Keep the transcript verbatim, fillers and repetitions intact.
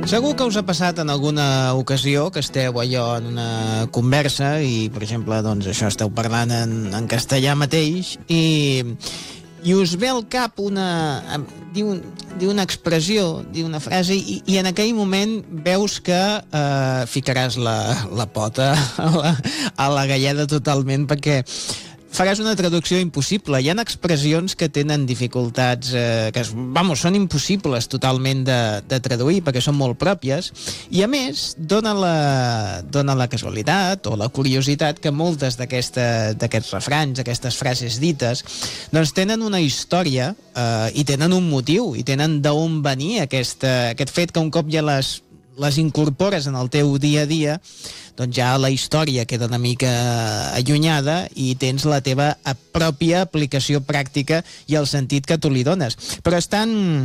Segur que us ha passat en alguna ocasió que esteu allò en una conversa i, per exemple, doncs això, esteu parlant en, en castellà mateix i, i us ve al cap una... Diu, diu una expressió, diu una frase i, i en aquell moment veus que eh, ficaràs la, la pota a la, a la galleda totalment perquè faràs una traducció impossible. Hi ha expressions que tenen dificultats, eh, que vamos, són impossibles totalment de, de traduir perquè són molt pròpies i a més dona la, dona la casualitat o la curiositat que moltes d'aquests refranys, aquestes frases dites, doncs tenen una història eh, i tenen un motiu i tenen d'on venir aquesta, aquest fet que un cop ja les les incorpores en el teu dia a dia, doncs ja la història queda una mica allunyada i tens la teva pròpia aplicació pràctica i el sentit que tu li dones. Però estan